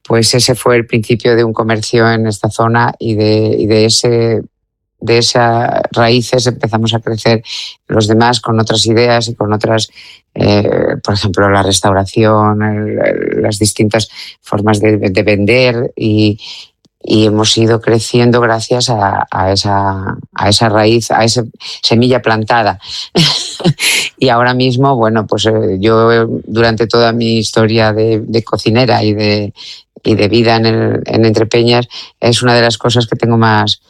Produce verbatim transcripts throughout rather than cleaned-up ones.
pues ese fue el principio de un comercio en esta zona y de, y de ese... de esas raíces empezamos a crecer los demás con otras ideas y con otras, eh, por ejemplo, la restauración, el, el, las distintas formas de, de vender y, y hemos ido creciendo gracias a, a, esa, a esa raíz, a esa semilla plantada. Y ahora mismo, bueno, pues eh, yo durante toda mi historia de, de cocinera y de, y de vida en, el, en Entrepeñas es una de las cosas que tengo más...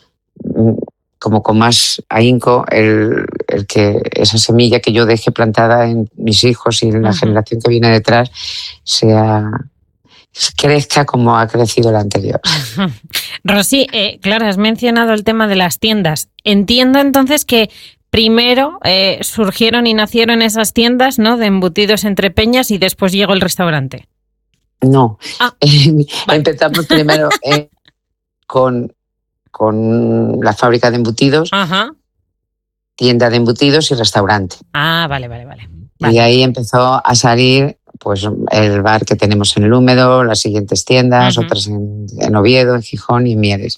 como con más ahínco el, el que esa semilla que yo deje plantada en mis hijos y en la uh-huh. generación que viene detrás sea crezca como ha crecido la anterior. Uh-huh. Rosy, eh, claro, has mencionado el tema de las tiendas. Entiendo entonces que primero eh, surgieron y nacieron esas tiendas, ¿no?, de embutidos Entrepeñas y después llegó el restaurante. No, ah, eh, vale. Empezamos primero eh, con... con la fábrica de embutidos, Ajá. tienda de embutidos y restaurante. Ah, vale, vale, vale. vale. Y ahí empezó a salir pues el bar que tenemos en el Húmedo, las siguientes tiendas, uh-huh. otras en, en Oviedo, en Gijón y en Mieres.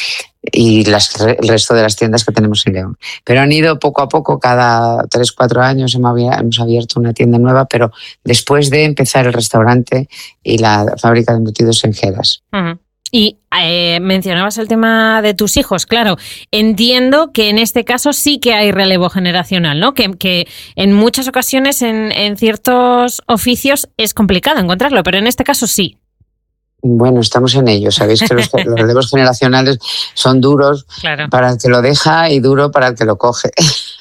Y las, el resto de las tiendas que tenemos en León. Pero han ido poco a poco, cada tres, cuatro años hemos abierto una tienda nueva, pero después de empezar el restaurante y la fábrica de embutidos en Geras. Uh-huh. Y eh, mencionabas el tema de tus hijos, claro. Entiendo que en este caso sí que hay relevo generacional, ¿no? Que, que en muchas ocasiones en, en ciertos oficios es complicado encontrarlo, pero en este caso sí. Bueno, estamos en ello. Sabéis que los, los relevos generacionales son duros claro. para el que lo deja y duro para el que lo coge.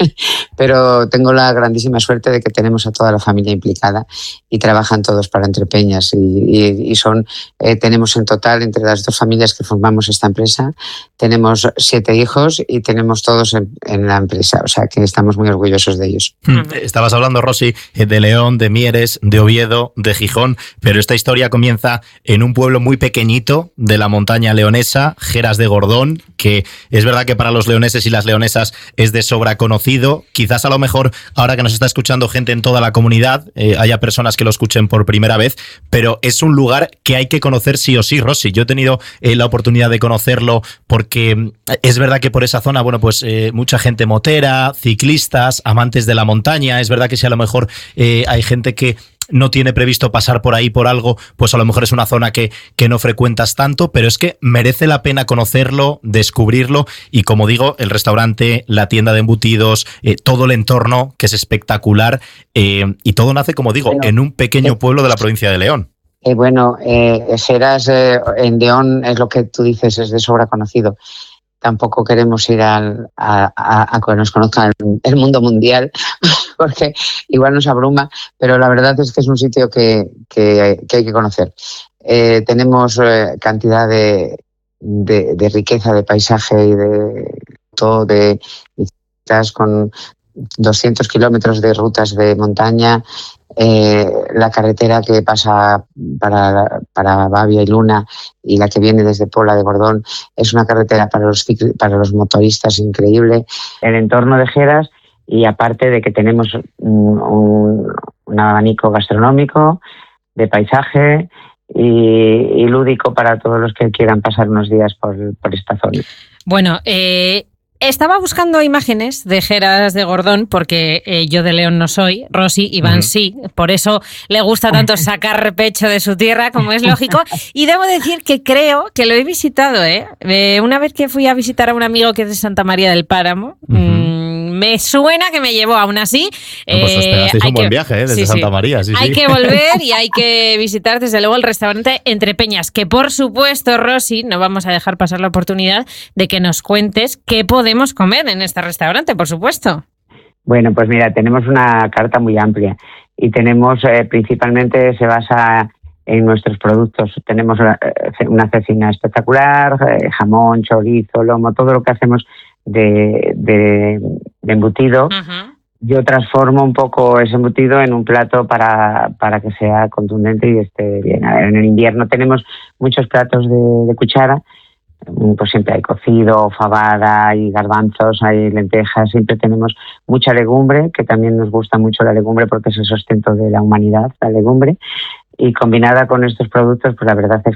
Pero tengo la grandísima suerte de que tenemos a toda la familia implicada y trabajan todos para Entrepeñas. Y, y, y son, eh, tenemos en total, entre las dos familias que formamos esta empresa, tenemos siete hijos y tenemos todos en, en la empresa. O sea que estamos muy orgullosos de ellos. Estabas hablando, Rosy, de León, de Mieres, de Oviedo, de Gijón, pero esta historia comienza en un pueblo muy pequeñito de la montaña leonesa, Geras de Gordón, que es verdad que para los leoneses y las leonesas es de sobra conocido. Quizás a lo mejor ahora que nos está escuchando gente en toda la comunidad, eh, haya personas que lo escuchen por primera vez, pero es un lugar que hay que conocer sí o sí, Rosy. Yo he tenido eh, la oportunidad de conocerlo porque es verdad que por esa zona, bueno, pues eh, mucha gente motera, ciclistas, amantes de la montaña. Es verdad que si a lo mejor eh, hay gente que no tiene previsto pasar por ahí por algo, pues a lo mejor es una zona que, que no frecuentas tanto, pero es que merece la pena conocerlo, descubrirlo y, como digo, el restaurante, la tienda de embutidos, eh, todo el entorno que es espectacular eh, y todo nace, como digo, bueno, en un pequeño eh, pueblo de la provincia de León. Eh, bueno, eh, Geras eh, en León es lo que tú dices, es de sobra conocido. Tampoco queremos ir al, a, a, a que nos conozcan el, el mundo mundial, porque igual nos abruma, pero la verdad es que es un sitio que, que, que hay que conocer. Eh, tenemos eh, cantidad de, de, de riqueza de paisaje y de todo, de visitas con doscientos kilómetros de rutas de montaña, eh, la carretera que pasa para, para Bavia y Luna y la que viene desde Pola de Gordón es una carretera para los, para los motoristas increíble. El entorno de Geras, y aparte de que tenemos un, un, un abanico gastronómico, de paisaje y, y lúdico para todos los que quieran pasar unos días por, por esta zona. Bueno, eh... estaba buscando imágenes de Geras de Gordón porque eh, yo de León no soy, Rosy, Iván uh-huh. sí, por eso le gusta tanto sacar pecho de su tierra, como es lógico, y debo decir que creo que lo he visitado, ¿eh? Eh, una vez que fui a visitar a un amigo que es de Santa María del Páramo, uh-huh. mmm, me suena que me llevó, aún así. Eh, pues os pegasteis un que, buen viaje, ¿eh? Desde sí, Santa sí. María. Sí, hay sí. que volver y hay que visitar desde luego el restaurante Entrepeñas, que por supuesto, Rosy, no vamos a dejar pasar la oportunidad de que nos cuentes qué podemos comer en este restaurante, por supuesto. Bueno, pues mira, tenemos una carta muy amplia y tenemos, eh, principalmente se basa en nuestros productos. Tenemos eh, una cecina espectacular, eh, jamón, chorizo, lomo, todo lo que hacemos de, de, de embutido. Uh-huh. Yo transformo un poco ese embutido en un plato para, para que sea contundente y esté bien. En el invierno tenemos muchos platos de, de cuchara. Pues siempre hay cocido, fabada, hay garbanzos, hay lentejas, siempre tenemos mucha legumbre, que también nos gusta mucho la legumbre porque es el sustento de la humanidad, la legumbre, y combinada con estos productos, pues la verdad es